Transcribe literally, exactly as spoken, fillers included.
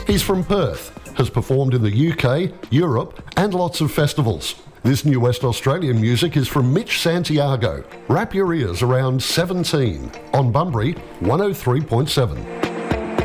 He's from Perth, has performed in the U K, Europe, and lots of festivals. This new West Australian music is from Mitch Santiago. Wrap your ears around seventeen on Bunbury one oh three point seven.